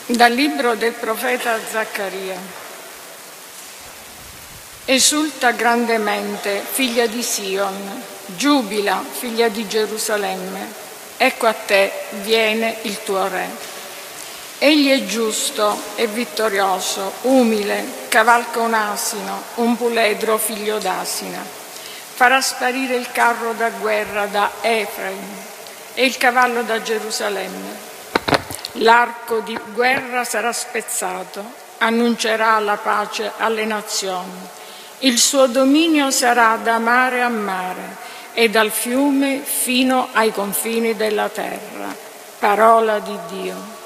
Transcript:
Dal libro del profeta Zaccaria. Esulta grandemente, figlia di Sion, giubila, figlia di Gerusalemme, ecco a te viene il tuo re. Egli è giusto e vittorioso, umile, cavalca un asino, un puledro figlio d'asina. Farà sparire il carro da guerra da Efraim e il cavallo da Gerusalemme. L'arco di guerra sarà spezzato, annuncerà la pace alle nazioni. Il suo dominio sarà da mare a mare e dal fiume fino ai confini della terra. Parola di Dio.